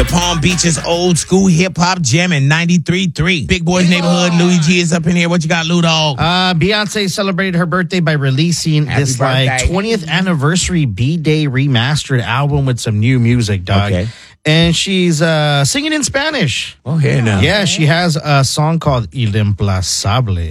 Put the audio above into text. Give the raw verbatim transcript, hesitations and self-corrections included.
The Palm Beaches old school hip hop jam in ninety-three point three. Big Boys Neighborhood. Louis G is up in here. What you got, Lou Dog? Uh, Beyonce celebrated her birthday by releasing Happy this like birthday. twentieth anniversary B-Day remastered album with some new music, dog. Okay. And she's uh, singing in Spanish. Oh, here now. Yeah, she has a song called Il Implacable.